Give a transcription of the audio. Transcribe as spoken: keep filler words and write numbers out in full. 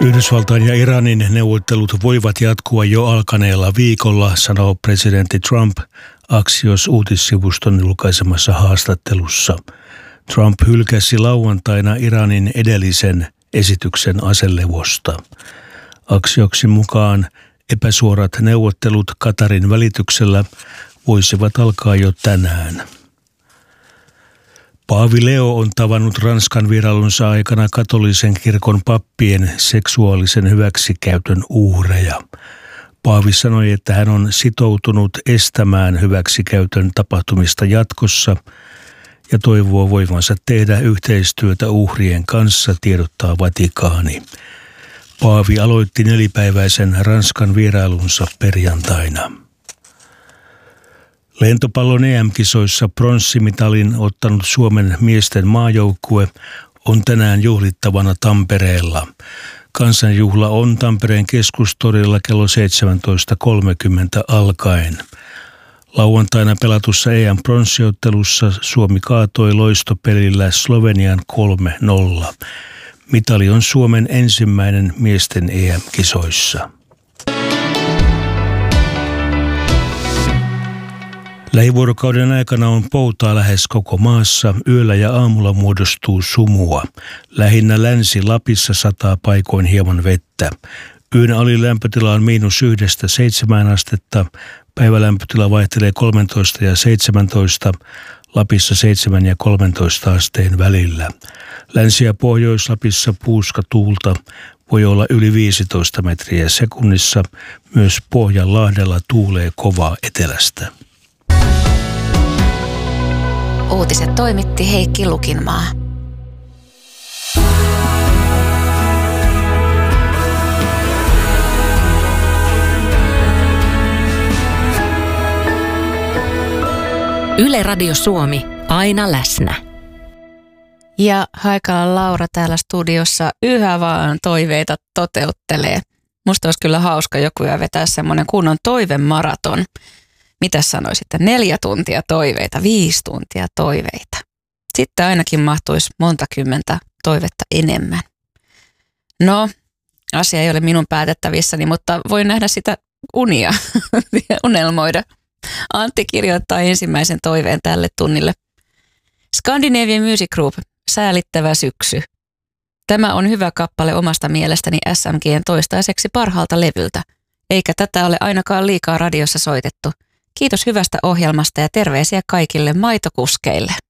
Yhdysvaltain ja Iranin neuvottelut voivat jatkua jo alkaneella viikolla, sanoo presidentti Trump Axios-uutissivuston julkaisemassa haastattelussa. Trump hylkäsi lauantaina Iranin edellisen esityksen aselevosta. Axioksin mukaan epäsuorat neuvottelut Katarin välityksellä voisivat alkaa jo tänään. Paavi Leo on tavannut Ranskan vierailunsa aikana katolisen kirkon pappien seksuaalisen hyväksikäytön uhreja. Paavi sanoi, että hän on sitoutunut estämään hyväksikäytön tapahtumista jatkossa ja toivoo voivansa tehdä yhteistyötä uhrien kanssa, tiedottaa Vatikaani. Paavi aloitti nelipäiväisen Ranskan vierailunsa perjantaina. Lentopallon E M-kisoissa pronssimitalin ottanut Suomen miesten maajoukkue on tänään juhlittavana Tampereella. Kansanjuhla on Tampereen keskustorilla kello seitsemäntoista kolmekymmentä alkaen. Lauantaina pelatussa E M-pronssiottelussa Suomi kaatoi loistopelillä Slovenian kolme nolla. Mitali on Suomen ensimmäinen miesten E M-kisoissa. Lähivuorokauden aikana on poutaa lähes koko maassa. Yöllä ja aamulla muodostuu sumua. Lähinnä Länsi-Lapissa sataa paikoin hieman vettä. Yön alilämpötila on miinus yhdestä seitsemään astetta. Päivälämpötila vaihtelee kolmetoista ja seitsemäntoista. Lapissa seitsemän ja kolmetoista asteen välillä. Länsi- ja Pohjois-Lapissa puuskatuulta voi olla yli viisitoista metriä sekunnissa. Myös Pohjanlahdella tuulee kovaa etelästä. Uutiset toimitti Heikki Lukinmaa. Yle Radio Suomi, aina läsnä. Ja Haikalan Laura täällä studiossa yhä vaan toiveita toteuttelee. Musta olisi kyllä hauska joku ja vetää semmoinen kunnon toivemaraton. Mitä sanoisitte? Neljä tuntia toiveita, viisi tuntia toiveita. Sitten ainakin mahtuisi monta kymmentä toivetta enemmän. No, asia ei ole minun päätettävissäni, mutta voin nähdä sitä unia ja unelmoida. Antti kirjoittaa ensimmäisen toiveen tälle tunnille. Scandinavian Music Group, säälittävä syksy. Tämä on hyvä kappale omasta mielestäni S M G:n toistaiseksi parhaalta levyltä, eikä tätä ole ainakaan liikaa radiossa soitettu. Kiitos hyvästä ohjelmasta ja terveisiä kaikille maitokuskeille.